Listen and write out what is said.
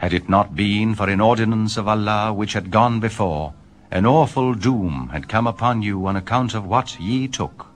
Had it not been for an ordinance of Allah which had gone before, an awful doom had come upon you on account of what ye took.